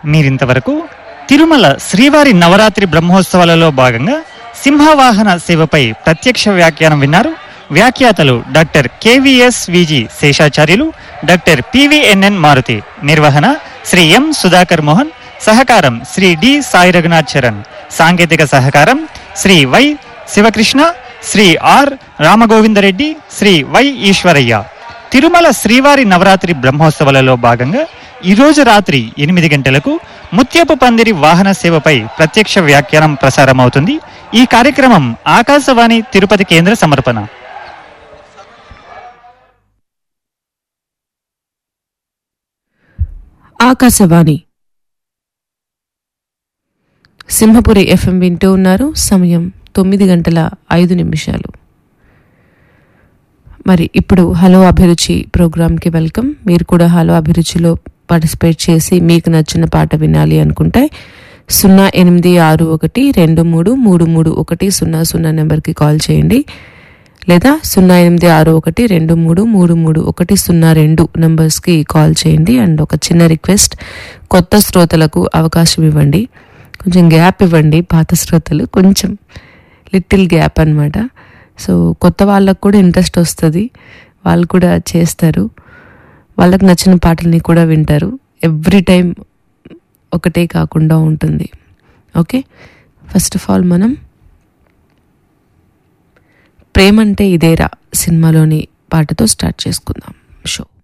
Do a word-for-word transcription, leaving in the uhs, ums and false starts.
మీరింతవరకు తిరుమల శ్రీవారి నవరాత్రి బ్రహ్మోత్సవాలలో భాగంగా సింహవాహన సేవపై ప్రత్యక్ష వ్యాఖ్యానం విన్నారు. వ్యాఖ్యాతలు డాక్టర్ కెవిఎస్ విజి శేషాచార్యులు, డాక్టర్ పివిఎన్ఎన్ మారుతి. నిర్వహణ శ్రీ ఎం సుధాకర్ మోహన్. సహకారం శ్రీ డి సాయి రఘునాథ్ చరణ్. సాంకేతిక సహకారం Shri why Sivakrishna, Shri are Rama Govinda Reddy, Shri why Eshwaraiah. Tirumala శ్రీవారి నవరాత్రి బ్రహ్మోత్సవాలలో భాగంగా ఈరోజు రాత్రి ఎనిమిది గంటలకు ముత్యపు పందిరి వాహన సేవపై ప్రత్యక్ష వ్యాఖ్యానం ప్రసారమవుతుంది. ఈ కార్యక్రమం ఆకాశవాణి తిరుపతి కేంద్ర సమర్పణ. ఆకాశవాణి సింహపురి ఎఫ్ఎం వింటూ ఉన్నారు. సమయం తొమ్మిది గంటల ఐదు నిమిషాలు. మరి ఇప్పుడు హలో అభిరుచి ప్రోగ్రామ్కి వెల్కమ్. మీరు కూడా హలో అభిరుచిలో పార్టిసిపేట్ చేసి మీకు నచ్చిన పాట వినాలి అనుకుంటే సున్నా ఎనిమిది ఆరు ఒకటి రెండు మూడు మూడు మూడు ఒకటి సున్నా సున్నా నెంబర్కి కాల్ చేయండి, లేదా సున్నా ఎనిమిది ఆరు ఒకటి రెండు మూడు మూడు మూడు ఒకటి సున్నా రెండు నెంబర్స్కి కాల్ చేయండి. అండ్ ఒక చిన్న రిక్వెస్ట్, కొత్త శ్రోతలకు అవకాశం ఇవ్వండి, కొంచెం గ్యాప్ ఇవ్వండి. పాత శ్రోతలు కొంచెం లిటిల్ గ్యాప్ అనమాట. సో కొత్త వాళ్ళకు కూడా ఇంట్రెస్ట్ వస్తుంది, వాళ్ళు కూడా చేస్తారు, వాళ్ళకు నచ్చిన పాటల్ని కూడా వింటారు. ఎవ్రీ టైం ఒకటే కాకుండా ఉంటుంది. ఓకే, ఫస్ట్ ఆఫ్ ఆల్ మనం ప్రేమంటే ఇదేరా సినిమాలోని పాటతో స్టార్ట్ చేసుకుందాం షో.